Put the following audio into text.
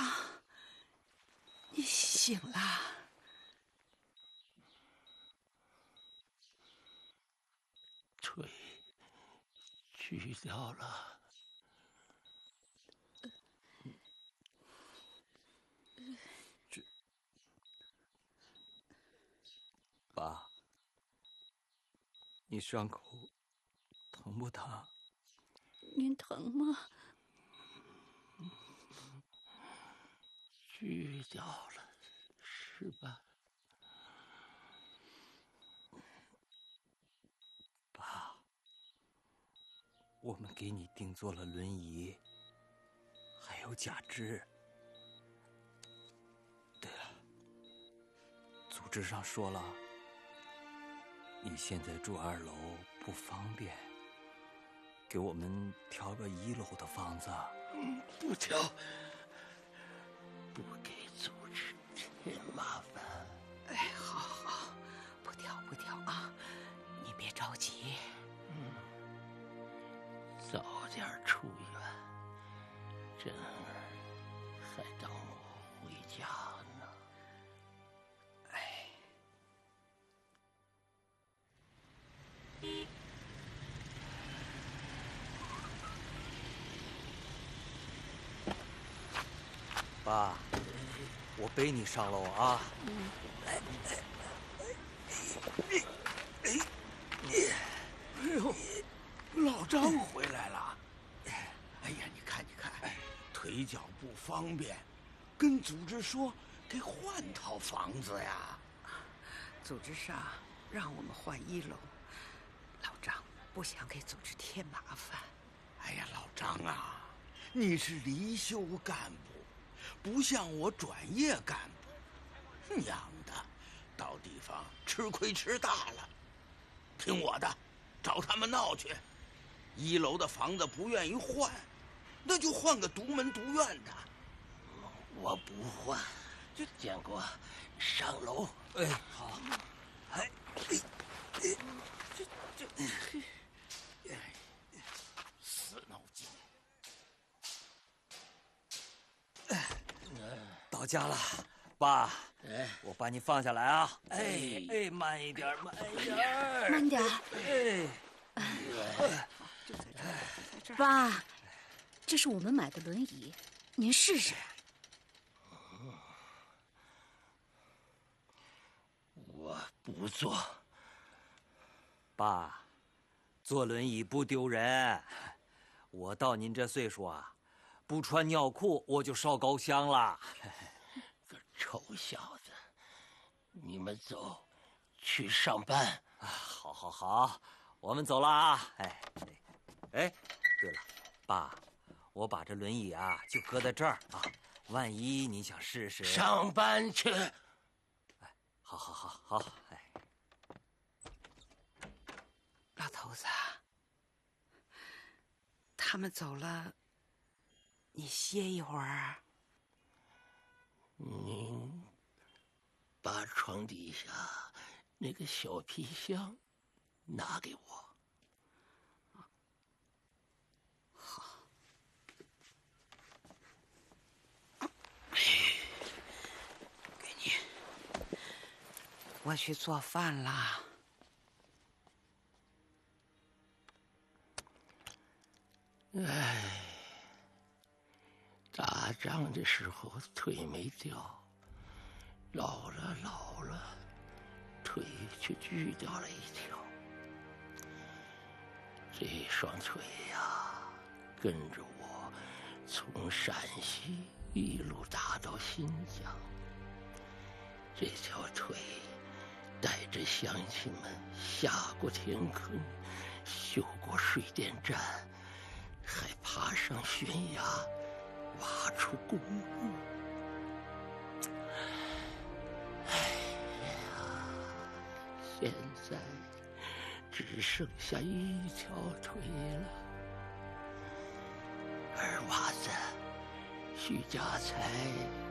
昌，你醒了。 腿锯掉了。 爸，你伤口疼不疼？ 您疼吗？ 锯掉了，是吧？ 爸，我们给你定做了轮椅，还有假肢。对了，组织上说了，你现在住2楼不方便，给我们挑个1楼的房子。 不挑，不给组织添麻烦。 哎，好，不挑啊，你别着急。 早点出院，珍儿还等我回家呢。 哎， 爸，我背你上楼啊。 哎呦，老张回来了。哎呀，你看，腿脚不方便，跟组织说给换套房子呀。 组织上让我们换1楼，老张不想给组织添麻烦。 哎呀，老张啊，你是离休干部，不像我转业干部，娘的，到地方吃亏吃大了。听我的，找他们闹去。1楼的房子不愿意换，那就换个独门独院的。我不换，建国，上楼。 哎，好。哎， 死脑筋。 到家了，爸。我把你放下来啊！哎，慢一点，慢点。 就在这儿。 爸，这是我们买的轮椅，您试试。 我不坐。 爸，坐轮椅不丢人。我到您这岁数啊，不穿尿裤我就烧高香了。 个臭小子，你们走，去上班。 好，我们走了啊！哎，对了，爸，我把这轮椅啊就搁在这儿啊，万一你想试试。 上班去。 哎，好，哎。 老头子，他们走了，你歇一会儿。 您把床底下那个小皮箱拿给我。 好。给你。我去做饭啦。 哎，打仗的时候腿没掉，老了，腿却锯掉了1条。这双腿呀，跟着我从陕西一路打到新疆。这条腿带着乡亲们下过田坑，修过水电站，还爬上悬崖，挖出公路。哎呀，现在只剩下1条腿了。二娃子，徐家财